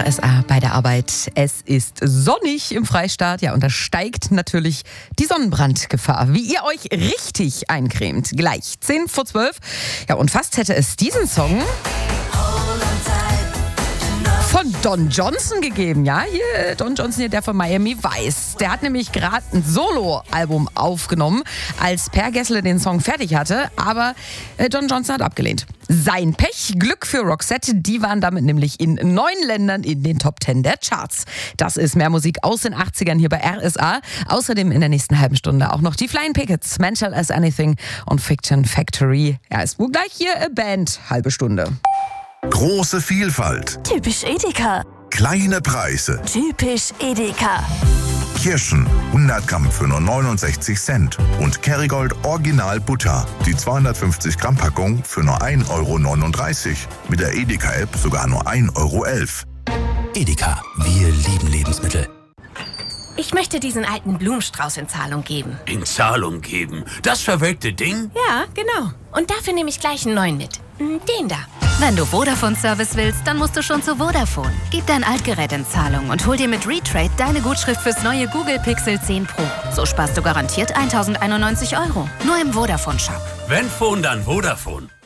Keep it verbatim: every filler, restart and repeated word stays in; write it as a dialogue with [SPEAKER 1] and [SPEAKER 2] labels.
[SPEAKER 1] S A bei der Arbeit. Es ist sonnig im Freistaat, ja, und da steigt natürlich die Sonnenbrandgefahr. Wie ihr euch richtig eincremt, gleich zehn vor zwölf. Ja, und fast hätte es diesen Song von Don Johnson gegeben, ja, hier, Don Johnson hier, der von Miami Vice. Der hat nämlich gerade ein Solo-Album aufgenommen, als Per Gessle den Song fertig hatte, aber äh, Don Johnson hat abgelehnt. Sein Pech, Glück für Roxette, die waren damit nämlich in neun Ländern in den Top Ten der Charts. Das ist mehr Musik aus den achtzigern hier bei R S A. Außerdem in der nächsten halben Stunde auch noch die Flying Pickets, Mental as Anything und Fiction Factory. Ja, ist wohl gleich hier eine Band, halbe Stunde.
[SPEAKER 2] Große Vielfalt.
[SPEAKER 3] Typisch Edeka.
[SPEAKER 2] Kleine Preise.
[SPEAKER 3] Typisch Edeka.
[SPEAKER 2] Kirschen, hundert Gramm für nur neunundsechzig Cent. Und Kerrygold Original Butter, die zweihundertfünfzig Gramm Packung für nur ein Euro neununddreißig. Mit der Edeka-App sogar nur ein Euro elf.
[SPEAKER 4] Edeka, wir lieben Lebensmittel.
[SPEAKER 5] Ich möchte diesen alten Blumenstrauß in Zahlung geben.
[SPEAKER 6] In Zahlung geben? Das verwelkte Ding?
[SPEAKER 5] Ja, genau. Und dafür nehme ich gleich einen neuen mit. Den da.
[SPEAKER 7] Wenn du Vodafone-Service willst, dann musst du schon zu Vodafone. Gib dein Altgerät in Zahlung und hol dir mit Retrade deine Gutschrift fürs neue Google Pixel zehn Pro. So sparst du garantiert tausendeinundneunzig Euro. Nur im Vodafone-Shop.
[SPEAKER 6] Wenn Phone, dann Vodafone.